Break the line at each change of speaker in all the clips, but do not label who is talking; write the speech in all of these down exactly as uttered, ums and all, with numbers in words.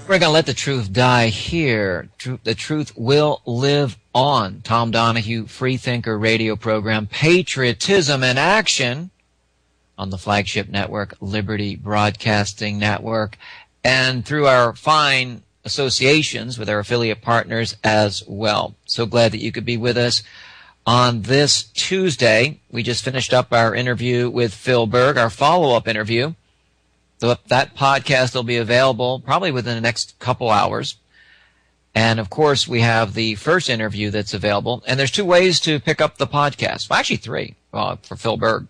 We're going to let the truth die here. Tru- the truth will live on. Tom Donahue, Freethinker radio program, Patriotism in Action on the flagship network, Liberty Broadcasting Network, and through our fine associations with our affiliate partners as well. So glad that you could be with us on this Tuesday. We just finished up our interview with Phil Berg, our follow-up interview. So that podcast will be available probably within the next couple hours. And, of course, we have the first interview that's available. And there's two ways to pick up the podcast. Well, actually three uh, for Phil Berg.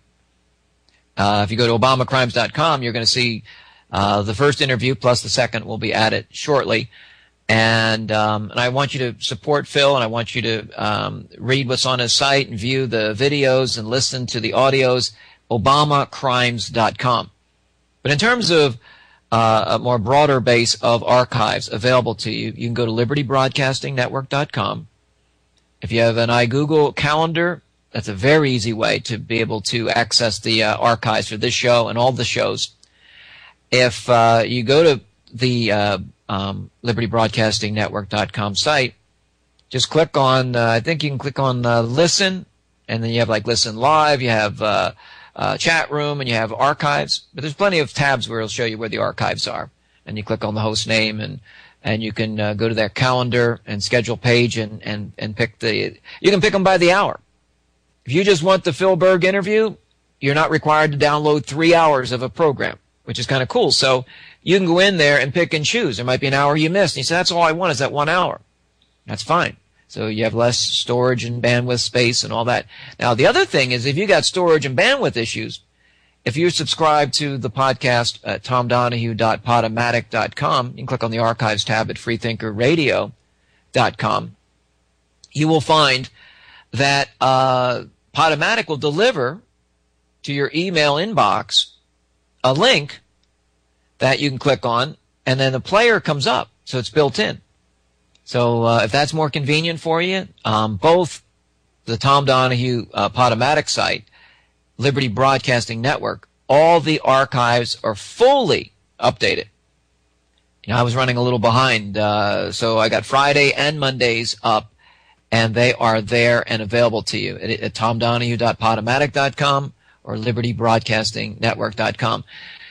Uh, if you go to Obama Crimes dot com, you're going to see uh, the first interview plus the second will be added shortly. And, um, and I want you to support Phil, and I want you to um, read what's on his site and view the videos and listen to the audios, Obama Crimes dot com. But in terms of uh, a more broader base of archives available to you, you can go to Liberty Broadcasting Network dot com. If you have an iGoogle calendar, that's a very easy way to be able to access the uh, archives for this show and all the shows. If uh, you go to the uh, um, Liberty Broadcasting Network dot com site, just click on, uh, I think you can click on uh, Listen, and then you have like Listen Live, you have uh, Uh, chat room, and you have archives, but there's plenty of tabs where it'll show you where the archives are, and you click on the host name, and and you can uh, go to their calendar and schedule page, and and and pick the you can pick them by the hour. If you just want the Phil Berg interview, you're not required to download three hours of a program, which is kind of cool. So you can go in there and pick and choose. There might be an hour you missed, and you say, that's all I want is that one hour. That's fine. So you have less storage and bandwidth space and all that. Now, the other thing is if you got storage and bandwidth issues, if you subscribe to the podcast at tom donahue dot podomatic dot com, you can click on the archives tab at freethinker radio dot com. You will find that uh, Podomatic will deliver to your email inbox a link that you can click on, and then the player comes up, so it's built in. So uh, if that's more convenient for you, um, both the Tom Donahue uh, Podomatic site, Liberty Broadcasting Network, all the archives are fully updated. You know, I was running a little behind, uh, so I got Friday and Mondays up, and they are there and available to you at, at tom donahue dot podomatic dot com or liberty broadcasting network dot com.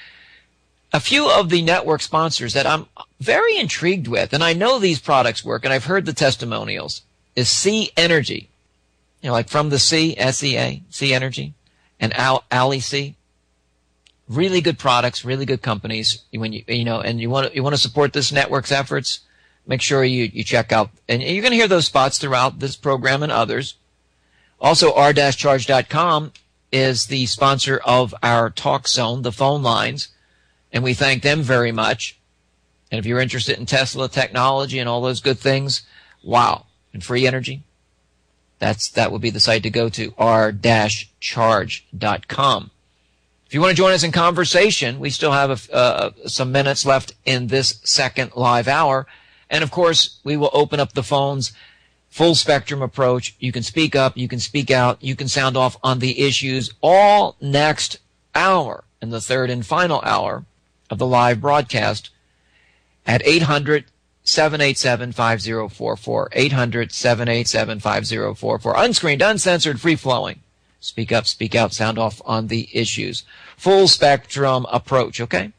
A few of the network sponsors that I'm very intrigued with, and I know these products work, and I've heard the testimonials, is Sea Energy. You know, like from the sea, S E A, Sea Energy, and Al- Ali Sea. Really good products, really good companies. When you you know, and you want to you want to support this network's efforts, make sure you you check out, and you're going to hear those spots throughout this program and others. Also, r dash charge dot com is the sponsor of our Talk Zone, the phone lines. And we thank them very much. And if you're interested in Tesla technology and all those good things, wow, and free energy, that's that would be the site to go to, r dash charge dot com. If you want to join us in conversation, we still have a, uh, some minutes left in this second live hour. And, of course, we will open up the phones, full spectrum approach. You can speak up, you can speak out, you can sound off on the issues all next hour, in the third and final hour of the live broadcast at eight hundred, seven eight seven, five zero four four, eight hundred, seven eight seven, five zero four four. Unscreened, uncensored, free-flowing. Speak up, speak out, sound off on the issues. Full spectrum approach, okay?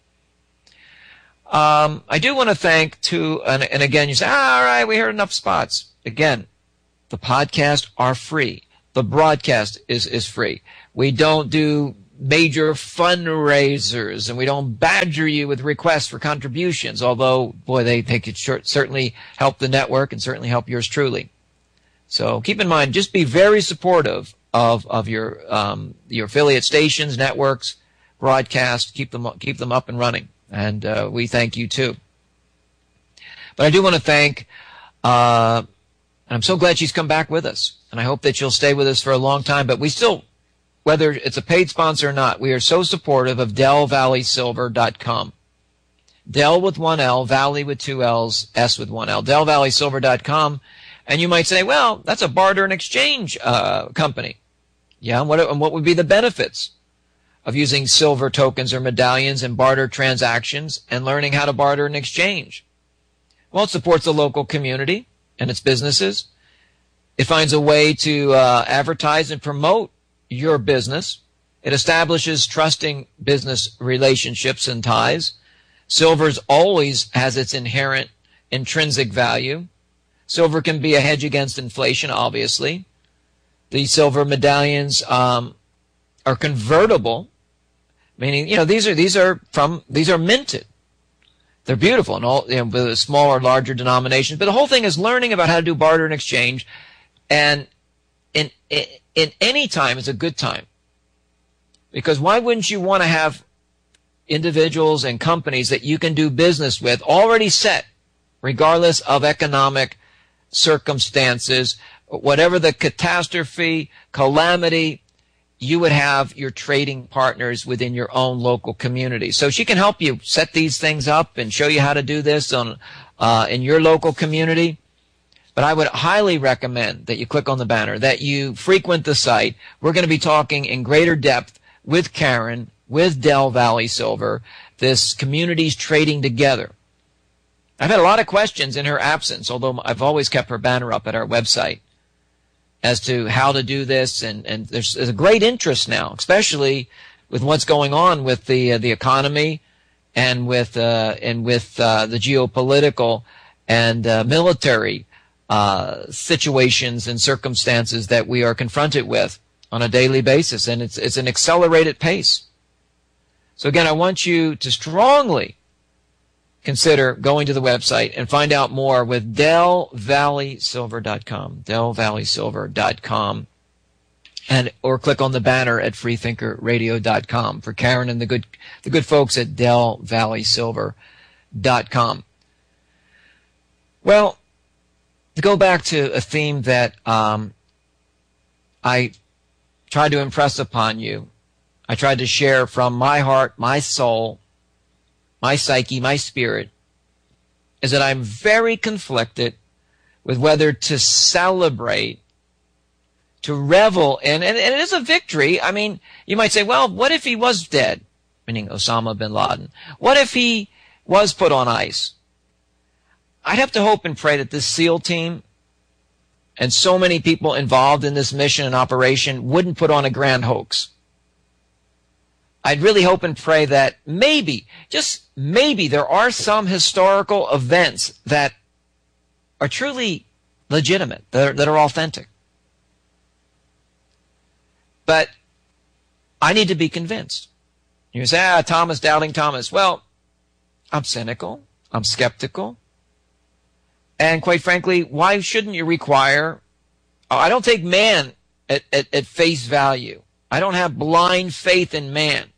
Um, I do want to thank to, and, and again, you say, ah, all right, we heard enough spots. Again, the podcasts are free. The broadcast is, is free. We don't do major fundraisers, and we don't badger you with requests for contributions, although, boy, they, they could short, certainly help the network and certainly help yours truly. So keep in mind, just be very supportive of, of your, um, your affiliate stations, networks, broadcast, keep them, keep them up and running. And, uh, we thank you too. But I do want to thank, uh, and I'm so glad she's come back with us, and I hope that she'll stay with us for a long time, but we still, whether it's a paid sponsor or not, we are so supportive of Del Valley Silver dot com. Del with one L, Valley with two L's, S with one L, Del Valley Silver dot com. And you might say, well, that's a barter and exchange uh, company. Yeah, and what, and what would be the benefits? of using silver tokens or medallions in barter transactions and learning how to barter and exchange? Well, it supports the local community and its businesses. It finds a way to uh, advertise and promote your business. It establishes trusting business relationships and ties. Silver always has its inherent intrinsic value. Silver can be a hedge against inflation, obviously. The silver medallions um, are convertible, meaning, you know, these are these are from these are minted. They're beautiful and all, you know, with a smaller, larger denominations. But the whole thing is learning about how to do barter and exchange, and in in, in any time is a good time, because why wouldn't you want to have individuals and companies that you can do business with already set, regardless of economic circumstances, whatever the catastrophe, calamity, you would have your trading partners within your own local community. So she can help you set these things up and show you how to do this on uh, in your local community. But I would highly recommend that you click on the banner, that you frequent the site. We're going to be talking in greater depth with Karen, with Del Valley Silver, this community's trading together. I've had a lot of questions in her absence, although I've always kept her banner up at our website, as to how to do this, and, and there's, there's a great interest now, especially with what's going on with the uh, the economy and with uh, and with uh, the geopolitical and uh, military uh, situations and circumstances that we are confronted with on a daily basis, and it's it's an accelerated pace. So again, I want you to strongly consider going to the website and find out more with del valley silver dot com, del valley silver dot com, and or click on the banner at free thinker radio dot com for Karen and the good the good folks at del valley silver dot com. Well, to go back to a theme that um, I tried to impress upon you, I tried to share from my heart, my soul, my psyche, my spirit, is that I'm very conflicted with whether to celebrate, to revel in, and, and it is a victory. I mean, you might say, well, what if he was dead, meaning Osama bin Laden? What if he was put on ice? I'd have to hope and pray that this SEAL team and so many people involved in this mission and operation wouldn't put on a grand hoax. I'd really hope and pray that maybe, just maybe, there are some historical events that are truly legitimate, that are, that are authentic. But I need to be convinced. You say, ah, Thomas, doubting Thomas. Well, I'm cynical. I'm skeptical. And quite frankly, why shouldn't you require, I don't take man at, at, at face value. I don't have blind faith in man.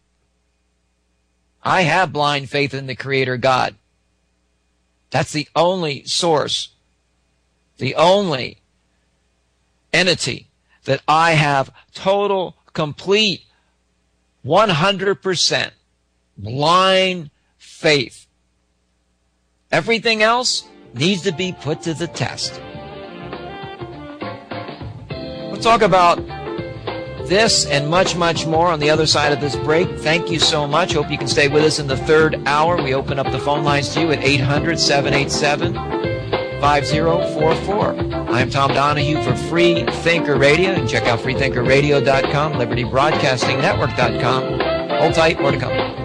I have blind faith in the Creator God. That's the only source, the only entity that I have total, complete, one hundred percent blind faith. Everything else needs to be put to the test. We'll talk about this and much, much more on the other side of this break. Thank you so much. Hope you can stay with us in the third hour. We open up the phone lines to you at eight hundred, seven eight seven, five zero four four. I'm Tom Donahue for Free Thinker Radio. You can check out free thinker radio dot com, liberty broadcasting network dot com. Hold tight, more to come.